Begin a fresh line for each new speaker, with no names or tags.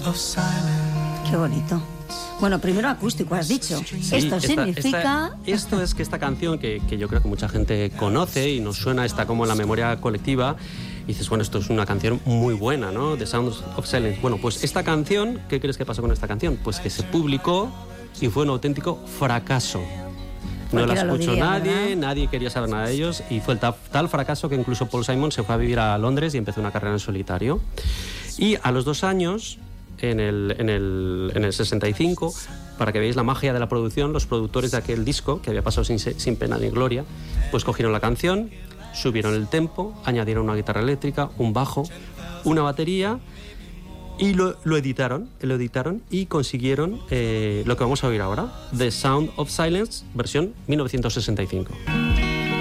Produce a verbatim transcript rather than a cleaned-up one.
Qué bonito. Bueno, primero acústico, has dicho. Sí, esto
esta,
significa...
Esta, esto es que esta canción, que, que yo creo que mucha gente conoce y nos suena, está como en la memoria colectiva, y dices, bueno, esto es una canción muy buena, ¿no? The Sound of Silence. Bueno, pues esta canción, ¿qué crees que pasó con esta canción? Pues que se publicó y fue un auténtico fracaso. No la escuchó diría, nadie, ¿verdad? Nadie quería saber nada de ellos, y fue el tal, tal fracaso que incluso Paul Simon se fue a vivir a Londres y empezó una carrera en solitario. Y a los dos años... En el, en, el, en el sesenta y cinco, para que veáis la magia de la producción, los productores de aquel disco, que había pasado sin, sin pena ni gloria, pues cogieron la canción, subieron el tempo, añadieron una guitarra eléctrica, un bajo, una batería, y lo, lo editaron, lo editaron y consiguieron eh, lo que vamos a oír ahora, The Sound of Silence, versión mil novecientos sesenta y cinco.